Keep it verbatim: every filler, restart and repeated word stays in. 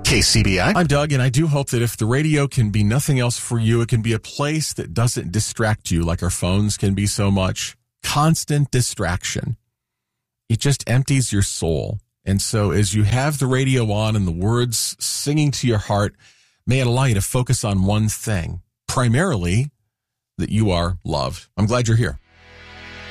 K C B I. I'm Doug, and I do hope that if the radio can be nothing else for you, it can be a place that doesn't distract you like our phones can be so much. Constant distraction. It just empties your soul. And so as you have the radio on and the words singing to your heart, may it allow you to focus on one thing, primarily that you are loved. I'm glad you're here.